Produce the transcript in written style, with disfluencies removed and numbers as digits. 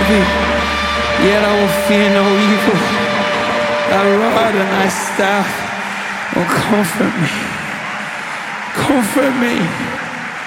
thee, yet I will fear no evil. Thy rod and thy staff will comfort me. Comfort me.